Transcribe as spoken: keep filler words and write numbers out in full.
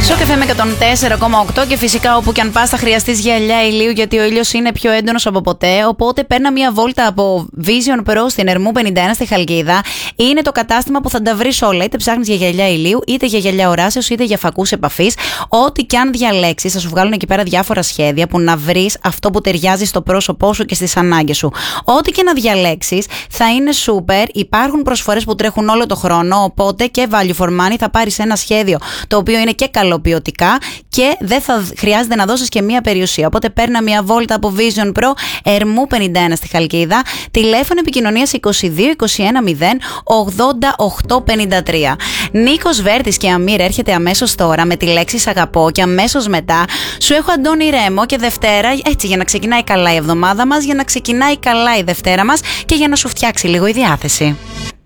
Σοκ εφ εμ εκατόν τέσσερα κόμμα οκτώ και φυσικά όπου και αν πας θα χρειαστείς γυαλιά ηλίου γιατί ο ήλιος είναι πιο έντονος από ποτέ. Οπότε παίρνα μια βόλτα από Vision Pro στην Ερμού πενήντα ένα στη Χαλκίδα. Είναι το κατάστημα που θα τα βρεις όλα. Είτε ψάχνεις για γυαλιά ηλίου, είτε για γυαλιά οράσεως, είτε για φακούς επαφής. Ό,τι και αν διαλέξεις, θα σου βγάλουν εκεί πέρα διάφορα σχέδια που να βρεις αυτό που ταιριάζει στο πρόσωπό σου και στις ανάγκες σου. Ό,τι και να διαλέξεις θα είναι super. Υπάρχουν προσφορές που τρέχουν όλο το χρόνο. Οπότε και value for money θα πάρεις ένα σχέδιο το οποίο είναι και καλοποιωτικά και δεν θα χρειάζεται να δώσεις και μία περιουσία. Οπότε παίρνα μια βόλτα από Vision Pro Ερμού πενήντα ένα στη Χαλκίδα. Τηλέφωνο επικοινωνίας είκοσι δύο είκοσι ένα μηδέν ογδόντα οκτώ πενήντα τρία. Νίκος Βέρτης και Αμύρ έρχεται αμέσως τώρα με τη λέξη «Σ' αγαπώ» και αμέσως μετά σου έχω Αντώνη Ρέμο και Δευτέρα, έτσι για να ξεκινάει καλά η εβδομάδα μας, για να ξεκινάει καλά η Δευτέρα μας και για να σου φτιάξει λίγο η διάθεση.